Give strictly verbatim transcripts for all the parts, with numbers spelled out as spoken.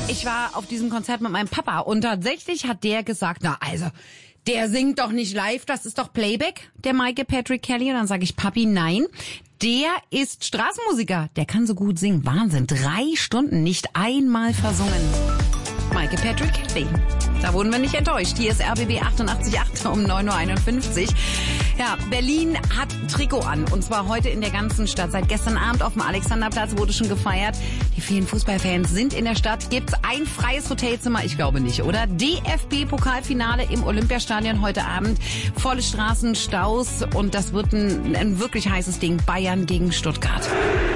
Ich war auf diesem Konzert mit meinem Papa und tatsächlich hat der gesagt, na also, der singt doch nicht live, das ist doch Playback, der Michael Patrick Kelly. Und dann sage ich, Papi, nein, der ist Straßenmusiker, der kann so gut singen. Wahnsinn, drei Stunden, nicht einmal versungen. Michael Patrick Kelly. Da wurden wir nicht enttäuscht. Hier ist R B B achtundachtzig Komma acht um neun Uhr einundfünfzig. Ja, Berlin hat Trikot an. Und zwar heute in der ganzen Stadt. Seit gestern Abend auf dem Alexanderplatz wurde schon gefeiert. Die vielen Fußballfans sind in der Stadt. Gibt's ein freies Hotelzimmer? Ich glaube nicht, oder? D F B-Pokalfinale im Olympiastadion heute Abend. Volle Straßen, Staus. Und das wird ein, ein wirklich heißes Ding. Bayern gegen Stuttgart.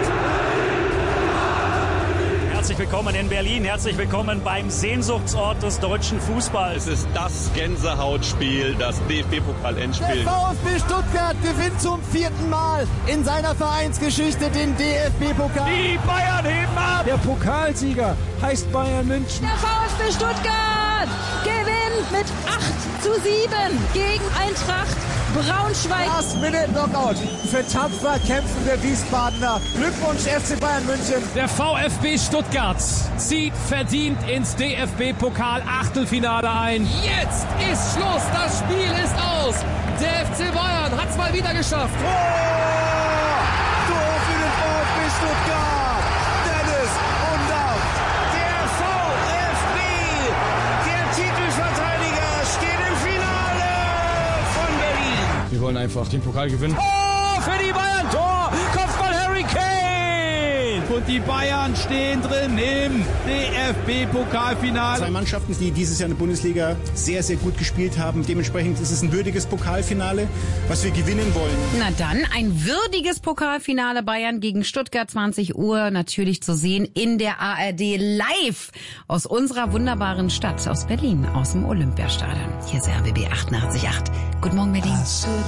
Herzlich willkommen in Berlin, herzlich willkommen beim Sehnsuchtsort des deutschen Fußballs. Es ist das Gänsehautspiel, das D F B-Pokal-Endspiel. Der VfB Stuttgart gewinnt zum vierten Mal in seiner Vereinsgeschichte den D F B-Pokal. Die Bayern heben ab! Der Pokalsieger heißt Bayern München. Der VfB Stuttgart gewinnt mit acht zu sieben gegen Eintracht Braunschweig. Last-Minute-Knockout für tapfer kämpfende Wiesbadener. Glückwunsch F C Bayern München. Der VfB Stuttgart zieht verdient ins D F B-Pokal-Achtelfinale ein. Jetzt ist Schluss, das Spiel ist aus. Der F C Bayern hat es mal wieder geschafft. Tor! Tor für den VfB Stuttgart. Dennis Undaff. Der VfB, der Titelverteidiger, steht im Finale von Berlin. Wir wollen einfach den Pokal gewinnen. Oh, für die Bayern, Tor! Kopfball Harry Kane! Und die Bayern stehen drin im D F B-Pokalfinale. Zwei Mannschaften, die dieses Jahr in der Bundesliga sehr, sehr gut gespielt haben. Dementsprechend ist es ein würdiges Pokalfinale, was wir gewinnen wollen. Na dann, ein würdiges Pokalfinale Bayern gegen Stuttgart, zwanzig Uhr, natürlich zu sehen in der A R D live aus unserer wunderbaren Stadt, aus Berlin, aus dem Olympiastadion. Hier ist R B B achtundachtzig Komma acht. Guten Morgen, Berlin.